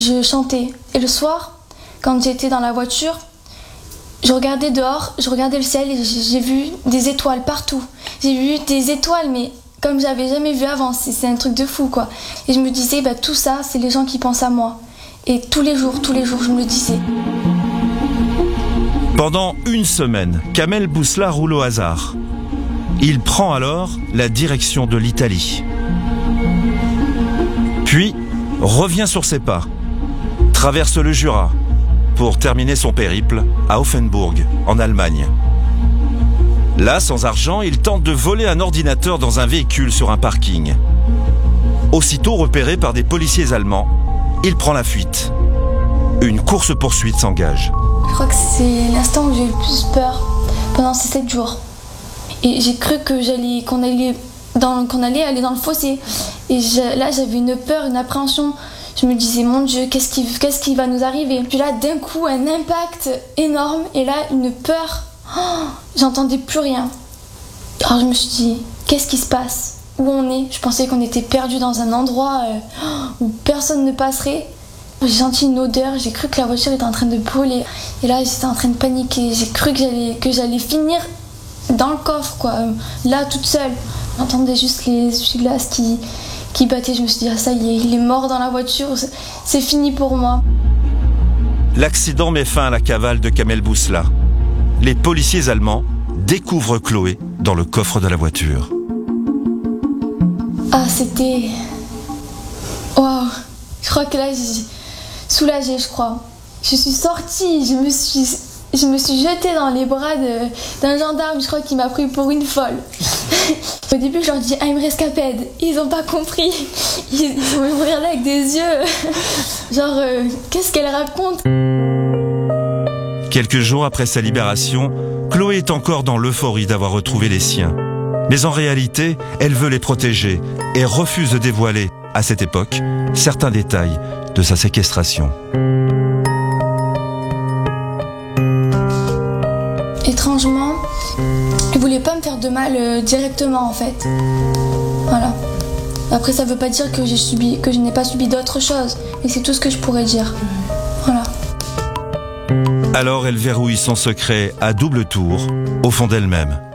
Je chantais. Et le soir, quand j'étais dans la voiture, je regardais dehors, je regardais le ciel et j'ai vu des étoiles partout. J'ai vu des étoiles, mais comme j'avais jamais vu avant, c'est un truc de fou, quoi. Et je me disais, tout ça, c'est les gens qui pensent à moi. Et tous les jours, je me le disais. Pendant une semaine, Kamel Bousselhat roule au hasard. Il prend alors la direction de l'Italie. Puis, revient sur ses pas, traverse le Jura pour terminer son périple à Offenbourg, en Allemagne. Là, sans argent, il tente de voler un ordinateur dans un véhicule sur un parking. Aussitôt repéré par des policiers allemands, il prend la fuite. Une course-poursuite s'engage. Je crois que c'est l'instant où j'ai eu le plus peur pendant ces 7 jours. Et j'ai cru qu'on allait aller dans le fossé. Et là, j'avais une peur, une appréhension. Je me disais, mon Dieu, qu'est-ce qui va nous arriver? Puis là, d'un coup, un impact énorme. Et là, une peur. J'entendais plus rien. Alors je me suis dit, qu'est-ce qui se passe? Où on est? Je pensais qu'on était perdus dans un endroit où personne ne passerait. J'ai senti une odeur, j'ai cru que la voiture était en train de brûler. Et là, j'étais en train de paniquer. J'ai cru que j'allais finir dans le coffre, quoi. Là, toute seule. J'entendais juste les essuie-glaces qui battaient. Je me suis dit, ah, ça y est, il est mort dans la voiture. C'est fini pour moi. L'accident met fin à la cavale de Kamel Bousselhat. Les policiers allemands découvrent Chloé dans le coffre de la voiture. Ah, c'était... Waouh. Je crois que là, j'ai soulagée, je crois. Je suis sortie, je me suis jetée dans les bras d'un gendarme, je crois qu'il m'a pris pour une folle. Au début, je leur dis, I'm rescaped. Ils n'ont pas compris. Ils me regardaient avec des yeux. Genre, qu'est-ce qu'elle raconte? Quelques jours après sa libération, Chloé est encore dans l'euphorie d'avoir retrouvé les siens. Mais en réalité, elle veut les protéger et refuse de dévoiler, à cette époque, certains détails de sa séquestration. Étrangement, il voulait pas me faire de mal directement, en fait. Voilà. Après, ça veut pas dire que je n'ai pas subi d'autres choses, mais c'est tout ce que je pourrais dire. Voilà. Alors elle verrouille son secret à double tour, au fond d'elle-même.